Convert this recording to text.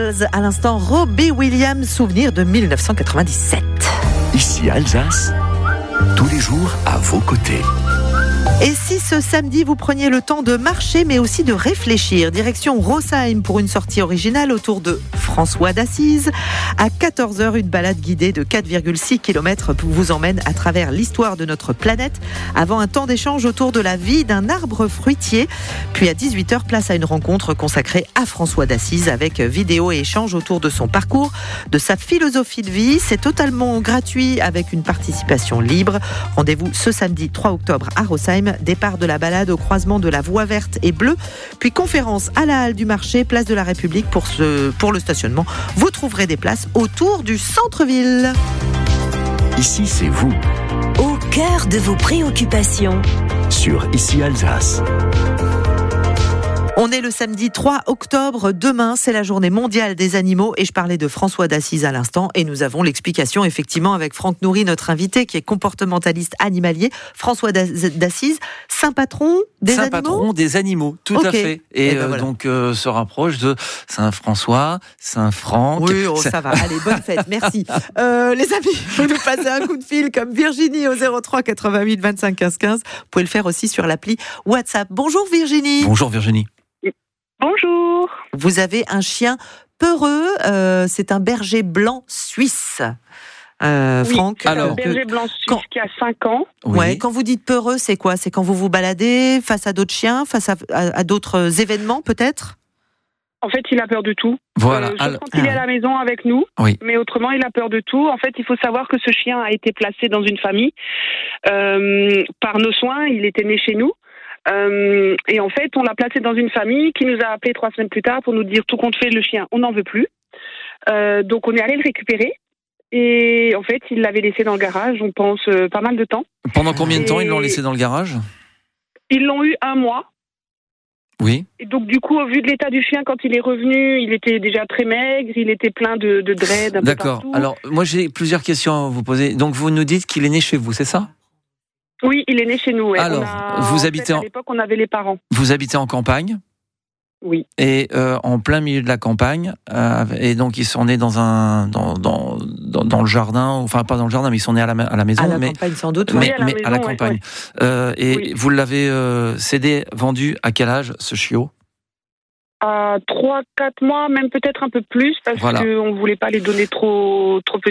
Beatles, à l'instant Robbie Williams, souvenir de 1997. Ici Alsace, tous les jours à vos côtés. Et si ce samedi vous preniez le temps de marcher mais aussi de réfléchir, direction Rosheim pour une sortie originale autour de François d'Assise. À 14h, une balade guidée de 4,6 km vous emmène à travers l'histoire de notre planète avant un temps d'échange autour de la vie d'un arbre fruitier. Puis à 18h, place à une rencontre consacrée à François d'Assise avec vidéo et échange autour de son parcours, de sa philosophie de vie. C'est totalement gratuit avec une participation libre. Rendez-vous ce samedi 3 octobre à Rosheim. Départ de la balade au croisement de la voie verte et bleue, puis conférence à la halle du marché, place de la République pour le stationnement. Vous trouverez des places autour du centre-ville. Ici, c'est vous. Au cœur de vos préoccupations. Sur Ici Alsace. On est le samedi 3 octobre. Demain, c'est la journée mondiale des animaux. Et je parlais de François d'Assise à l'instant. Et nous avons l'explication, effectivement, avec Franck Nourry, notre invité, qui est comportementaliste animalier. François d'Assise, saint patron des animaux. Saint patron des animaux, tout à fait. Et ben voilà. donc, se rapproche de Saint-François, Saint-Franck. Oui, ça va. Allez, bonne fête. Merci. Les amis, vous nous passez un coup de fil comme Virginie au 03 88 25 15 15. Vous pouvez le faire aussi sur l'appli WhatsApp. Bonjour Virginie. Bonjour Virginie. Bonjour. Vous avez un chien peureux, c'est un berger blanc suisse. Franck, alors, un berger blanc suisse qui a 5 ans. Oui. Ouais, quand vous dites peureux, c'est quoi ? C'est quand vous vous baladez face à d'autres chiens, face à d'autres événements peut-être ? En fait, il a peur de tout. Voilà. Quand il est à la maison avec nous, oui. Mais autrement, il a peur de tout. En fait, il faut savoir que ce chien a été placé dans une famille par nos soins. Il était né chez nous. Et en fait, on l'a placé dans une famille qui nous a appelé 3 semaines plus tard pour nous dire tout compte fait, le chien, on n'en veut plus. Donc, on est allé le récupérer. Et en fait, ils l'avaient laissé dans le garage, on pense, pas mal de temps. Pendant combien de temps ils l'ont laissé dans le garage ? Ils l'ont eu 1 mois. Oui. Et donc, du coup, au vu de l'état du chien, quand il est revenu, il était déjà très maigre, il était plein de dread un peu D'accord. partout. Alors, moi, j'ai plusieurs questions à vous poser. Donc, vous nous dites qu'il est né chez vous, c'est ça ? Oui, il est né chez nous. Ouais. Alors, vous habitez à l'époque, on avait les parents. Vous habitez en campagne ? Oui. Et en plein milieu de la campagne, et donc ils sont nés dans le jardin, enfin pas dans le jardin, mais ils sont nés à la maison, à la campagne sans doute. mais Oui, à la campagne. Ouais. Et oui. vous l'avez vendu à quel âge, ce chiot ? À 3-4 mois, même peut-être un peu plus, parce qu'on ne voulait pas les donner trop petits.